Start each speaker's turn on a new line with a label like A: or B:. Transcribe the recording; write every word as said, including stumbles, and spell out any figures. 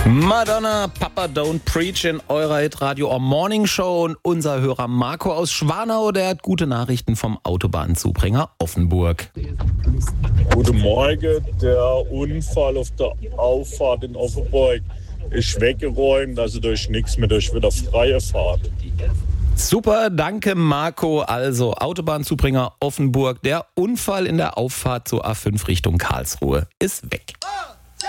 A: Madonna, Papa Don't Preach in eurer Hitradio Or Morning Show. Und unser Hörer Marco aus Schwanau, der hat gute Nachrichten vom Autobahnzubringer Offenburg.
B: Guten Morgen, der Unfall auf der Auffahrt in Offenburg ist weggeräumt, also durch nichts mehr, durch wieder freie Fahrt.
A: Super, danke Marco. Also Autobahnzubringer Offenburg, der Unfall in der Auffahrt zur A fünf Richtung Karlsruhe ist weg.